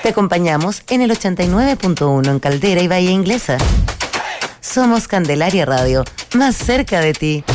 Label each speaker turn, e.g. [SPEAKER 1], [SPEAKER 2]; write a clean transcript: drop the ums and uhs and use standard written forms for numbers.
[SPEAKER 1] Te acompañamos en el 89.1 en Caldera y Bahía Inglesa. Somos Candelaria Radio, más cerca de ti.